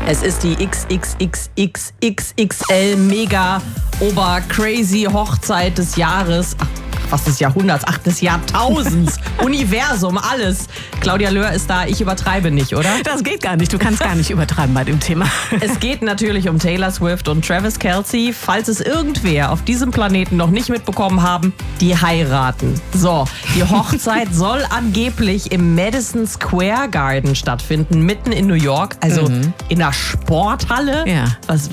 Es ist die XXXXXXL Mega Ober Crazy Hochzeit des Jahres. Ach, des Jahrhunderts, des Jahrtausends, Universum, alles. Claudia Löhr ist da, ich übertreibe nicht, oder? Das geht gar nicht, du kannst gar nicht übertreiben bei dem Thema. Es geht natürlich um Taylor Swift und Travis Kelce. Falls es irgendwer auf diesem Planeten noch nicht mitbekommen haben, die heiraten. So, die Hochzeit soll angeblich im Madison Square Garden stattfinden, mitten in New York, also in einer Sporthalle. Ja.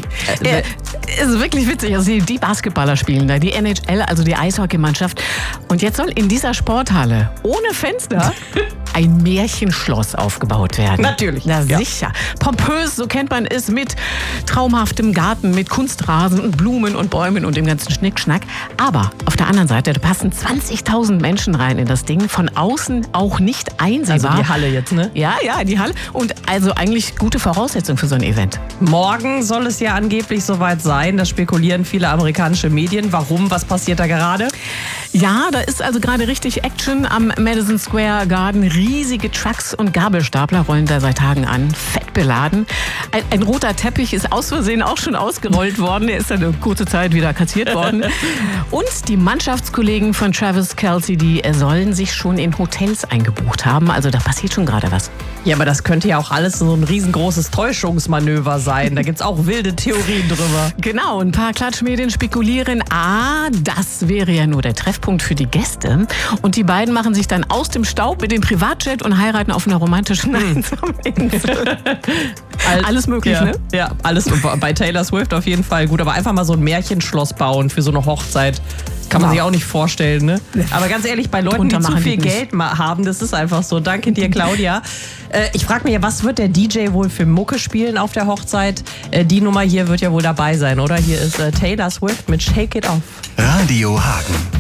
Ist wirklich witzig, also die Basketballer spielen da, die NHL, also die Eishockeymannschaft. Und jetzt soll in dieser Sporthalle ohne Fenster ein Märchenschloss aufgebaut werden. Natürlich. Na sicher. Pompös, so kennt man es, mit traumhaftem Garten, mit Kunstrasen und Blumen und Bäumen und dem ganzen Schnickschnack. Aber auf der anderen Seite, da passen 20.000 Menschen rein in das Ding. Von außen auch nicht einsehbar. Also die Halle jetzt, ne? Ja, die Halle. Und also eigentlich gute Voraussetzung für so ein Event. Morgen soll es ja angeblich soweit sein. Das spekulieren viele amerikanische Medien. Warum? Was passiert da gerade? Ja, da ist also gerade richtig Action am Madison Square Garden. Riesige Trucks und Gabelstapler rollen da seit Tagen an, fett beladen. Ein roter Teppich ist aus Versehen auch schon ausgerollt worden. Der ist dann eine kurze Zeit wieder kassiert worden. Und die Mannschaftskollegen von Travis Kelce, die sollen sich schon in Hotels eingebucht haben. Also da passiert schon gerade was. Ja, aber das könnte ja auch alles so ein riesengroßes Täuschungsmanöver sein. Da gibt's auch wilde Theorien drüber. Genau, ein paar Klatschmedien spekulieren, das wäre ja nur der Treffpunkt für die Gäste. Und die beiden machen sich dann aus dem Staub mit dem Privatjet und heiraten auf einer romantischen einsamen Insel. Alles möglich, ne? Ja, alles bei Taylor Swift auf jeden Fall gut. Aber einfach mal so ein Märchenschloss bauen für so eine Hochzeit. Kann man sich auch nicht vorstellen, ne? Aber ganz ehrlich, bei Leuten, die zu viel Geld haben, das ist einfach so. Danke dir, Claudia. Ich frage mich ja, was wird der DJ wohl für Mucke spielen auf der Hochzeit? Die Nummer hier wird ja wohl dabei sein, oder? Hier ist Taylor Swift mit Shake It Off. Radio Hagen.